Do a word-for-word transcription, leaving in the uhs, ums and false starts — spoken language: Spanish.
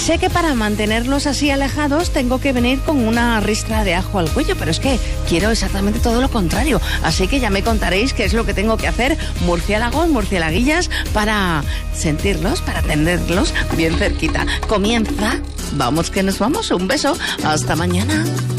sé que para mantenerlos así alejados tengo que venir con una ristra de ajo al cuello, pero es que quiero exactamente todo lo contrario. Así que ya me contaréis qué es lo que tengo que hacer, murciélagos, murcielaguillas, para sentirlos, para tenerlos bien cerquita. Comienza, vamos que nos vamos, un beso, hasta mañana.